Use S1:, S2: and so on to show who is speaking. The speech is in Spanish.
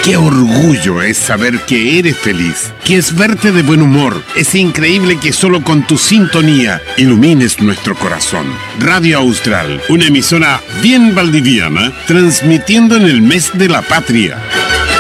S1: Qué orgullo es saber que eres feliz, que es verte de buen humor. Es increíble que solo con tu sintonía ilumines nuestro corazón. Radio Austral, una emisora bien valdiviana, transmitiendo en el mes de la patria.